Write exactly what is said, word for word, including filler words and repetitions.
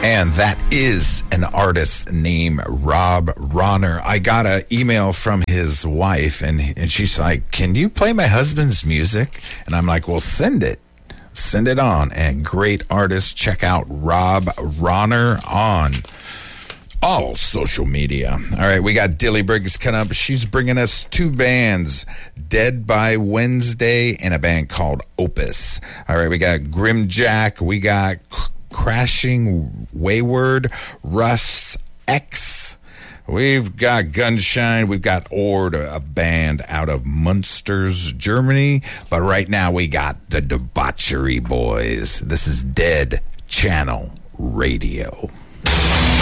And that is an artist named Rob Ronner. I got an email from his wife, and, and she's like, can you play my husband's music? And I'm like, well, send it. Send it on. And great artist. Check out Rob Ronner on all social media. All right, we got Dilly Briggs coming up. She's bringing us two bands, Dead by Wednesday and a band called Opus. All right, we got Grimjack. We got Crashing Wayward, Russ X. We've got Gunshine. We've got Ord, a band out of Munsters, Germany. But right now we got the Debauchery Boys. This is Dead Channel Radio.